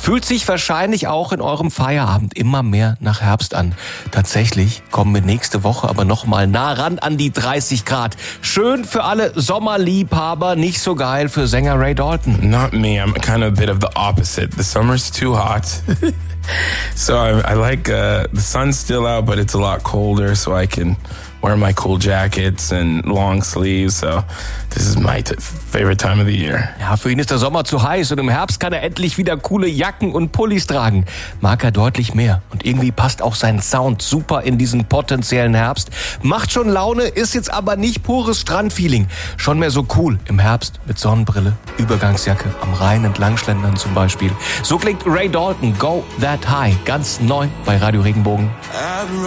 Fühlt sich wahrscheinlich auch in eurem Feierabend immer mehr nach Herbst an. Tatsächlich kommen wir nächste Woche aber noch mal nah ran an die 30 Grad. Schön für alle Sommerliebhaber, nicht so geil für Sänger Ray Dalton. Not me. I'm kind of a bit of the opposite. The summer's too hot. So I like the sun's still out, but it's a lot colder, so I can wear my cool jackets and long sleeves. So this is my favorite time of the year. Ja, für ihn ist der Sommer zu heiß und im Herbst kann er endlich wieder coole Jacken und Pullis tragen. Mag er deutlich mehr. Und irgendwie passt auch sein Sound super in diesen potenziellen Herbst. Macht schon Laune, ist jetzt aber nicht pures Strandfeeling. Schon mehr so cool im Herbst mit Sonnenbrille, Übergangsjacke, am Rhein entlang schlendern zum Beispiel. So klingt Ray Dalton, Go That High, ganz neu bei Radio Regenbogen.